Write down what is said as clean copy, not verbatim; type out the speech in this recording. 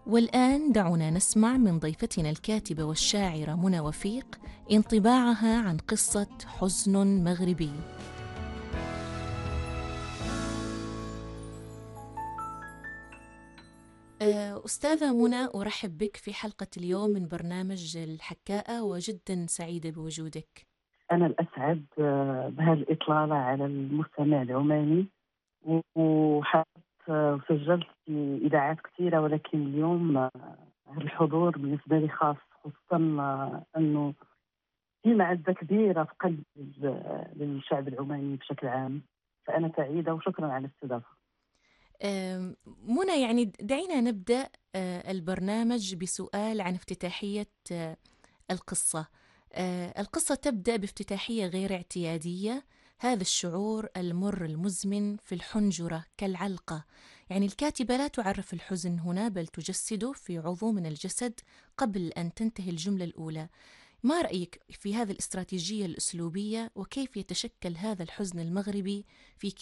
والآن دعونا نسمع من ضيفتنا الكاتبة والشاعرة منى وفيق انطباعها عن قصة حزن مغربي. أستاذة منى، أرحب بك في حلقة اليوم من برنامج الحكاءة، وجدا سعيدة بوجودك. أنا الأسعد بهذه الإطلالة على المستمع العماني. وحضرت وسجلت في إذاعات كثيرة، ولكن اليوم هذا الحضور بالنسبة لي خاص، خصوصا أنه في معزة كبيرة في قلب للشعب العماني بشكل عام. فأنا سعيدة وشكرا على الاستضافة. منى، يعني دعينا نبدأ البرنامج بسؤال عن افتتاحية القصة. القصة تبدأ بافتتاحية غير اعتيادية، هذا الشعور المر المزمن في الحنجرة كالعلقة. يعني الكاتبة لا تعرف الحزن هنا، بل تجسده في عضو من الجسد قبل أن تنتهي الجملة الأولى. ما رأيك في هذه الاستراتيجية الأسلوبية، وكيف يتشكل هذا الحزن المغربي في